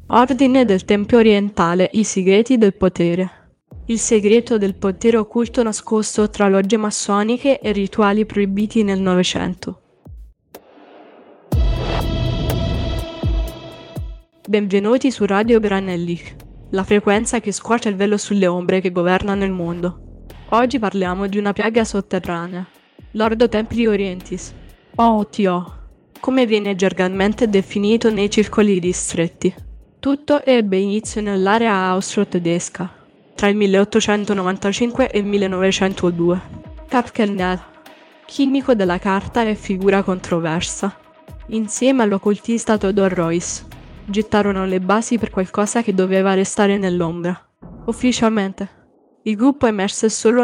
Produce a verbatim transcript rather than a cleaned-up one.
Ordine del Tempio Orientale, i segreti del potere. Il segreto del potere occulto nascosto tra logge massoniche e rituali proibiti nel Novecento. Benvenuti su Radio Granelli, la frequenza che squarcia il velo sulle ombre che governano il mondo. Oggi parliamo di una piaga sotterranea, l'Ordo Templi Orientis, o O T O, come viene gergalmente definito nei circoli ristretti. Tutto ebbe inizio nell'area austro-tedesca, tra il milleottocentonovantacinque e il millenovecentodue. Kapkelner, chimico della carta e figura controversa, insieme all'occultista Theodor Reuss, gettarono le basi per qualcosa che doveva restare nell'ombra. Ufficialmente, il gruppo emerse solo